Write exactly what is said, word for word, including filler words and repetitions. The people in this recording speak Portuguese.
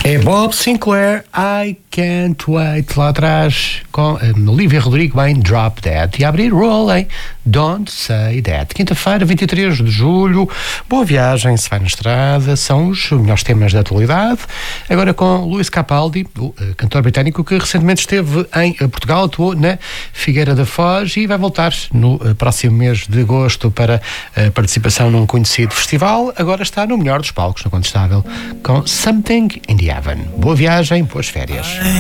É Bob Sinclair, I Can't Wait, lá atrás, com um, Olivia Rodrigo em Drop Dead. E a abrir Rolling, Don't Say That. Quinta-feira, vinte e três de julho, boa viagem, se vai na estrada, são os melhores temas da atualidade. Agora com Luís Capaldi, o uh, cantor britânico que recentemente esteve em uh, Portugal, atuou na Figueira da Foz e vai voltar no uh, próximo mês de agosto para a uh, participação num conhecido festival. Agora está no melhor dos palcos, no Condestável, com Something in the Heaven. Boa viagem, boas férias.